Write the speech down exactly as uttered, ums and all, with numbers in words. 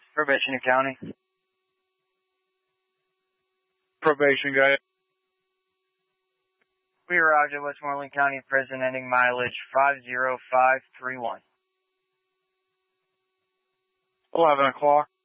Probation County. Probation guy. We arrived at Westmoreland County Prison, ending mileage five zero five three one. eleven o'clock.